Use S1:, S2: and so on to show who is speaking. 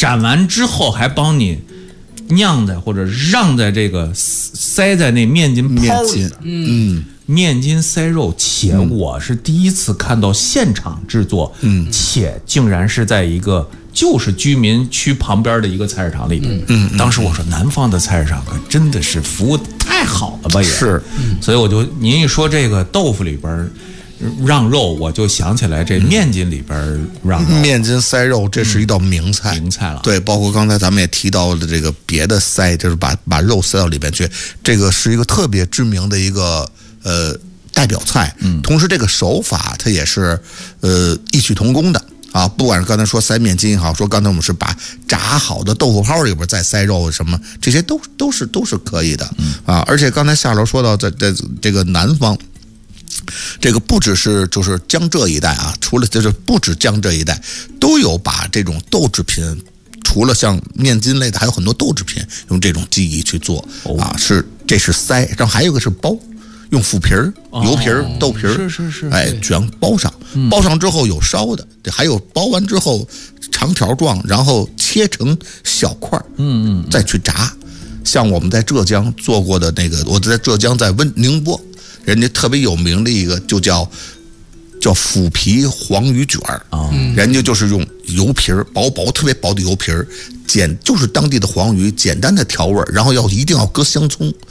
S1: 斩完之后还帮你酿在或者让在这个塞在那面筋泡里边。面筋塞肉，且我是第一次看到现场制作，且竟然是在一个就是居民区旁边的一个菜市场里边。当时我说南方的菜市场可真的是服务太好了吧也
S2: 是，
S1: 所以我就您一说这个豆腐里边让肉，我就想起来这面筋里边让肉，
S2: 面筋塞肉，这是一道名菜，
S1: 名菜了。
S2: 对，包括刚才咱们也提到的这个别的塞，就是把肉塞到里边去，这个是一个特别知名的一个代表菜。同时这个手法它也是异曲同工的啊。不管是刚才说塞面筋也好，说刚才我们是把炸好的豆腐泡里边再塞肉什么，这些都是可以的啊。而且刚才夏老说到在这个南方。这个不只是就是江浙一带啊，除了就是不止江浙一带，都有把这种豆制品，除了像面筋类的，还有很多豆制品用这种技艺去做啊。这是塞，然后还有一个是包，用麸皮儿、油皮儿、豆皮儿，
S1: 是，
S2: 哎，全包上，包上之后有烧的，还有包完之后长条状，然后切成小块儿，再去炸。像我们在浙江做过的那个，我在浙江在宁波。人家特别有名的一个就叫麸皮黄鱼卷儿啊，人家就是用油皮儿特别薄的油皮儿，就是当地的黄鱼，简单的调味儿，然后一定要搁香葱